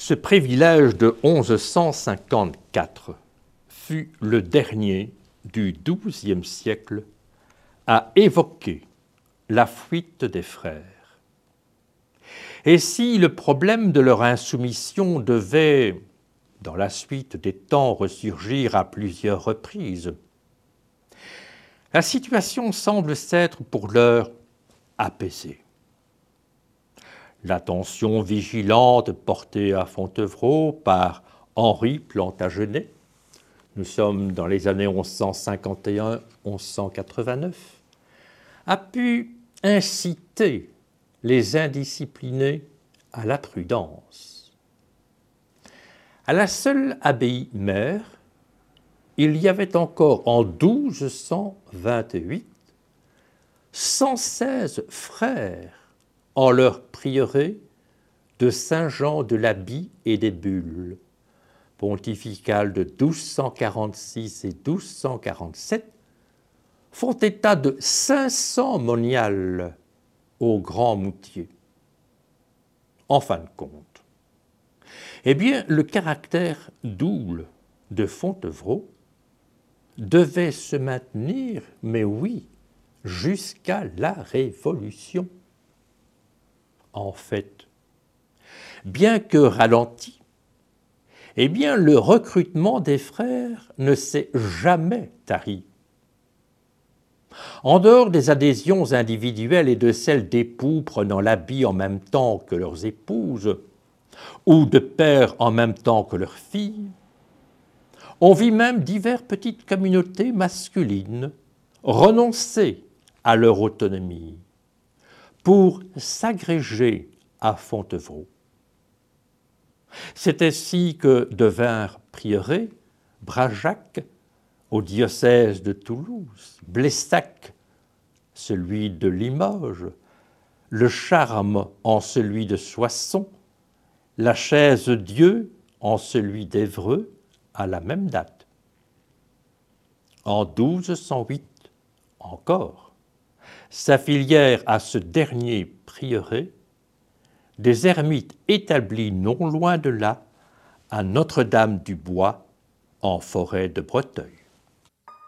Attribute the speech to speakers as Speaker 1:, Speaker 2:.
Speaker 1: Ce privilège de 1154 fut le dernier du XIIe siècle à évoquer la fuite des frères. Et si le problème de leur insoumission devait, dans la suite des temps, ressurgir à plusieurs reprises, la situation semble s'être pour l'heure apaisée. L'attention vigilante portée à Fontevraud par Henri Plantagenet, nous sommes dans les années 1151-1189, a pu inciter les indisciplinés à la prudence. À la seule abbaye mère, il y avait encore en 1228 116 frères en leur prieuré de Saint-Jean de l'Abie et des Bulles, pontificales de 1246 et 1247, font état de 500 moniales au Grand Moutier. En fin de compte, eh bien, le caractère double de Fontevraud devait se maintenir, mais oui, jusqu'à la Révolution. En fait, bien que ralenti, eh bien, le recrutement des frères ne s'est jamais tari. En dehors des adhésions individuelles et de celles d'époux prenant l'habit en même temps que leurs épouses, ou de pères en même temps que leurs filles, on vit même diverses petites communautés masculines renoncer à leur autonomie pour s'agréger à Fontevraud. C'est ainsi que devinrent prieurés Brageac au diocèse de Toulouse, Blessac, celui de Limoges, le Charme en celui de Soissons, la Chaise-Dieu en celui d'Évreux à la même date. En 1208 encore, s'affilièrent à ce dernier prieuré des ermites établis non loin de là, à Notre-Dame-du-Bois, en forêt de Breteuil.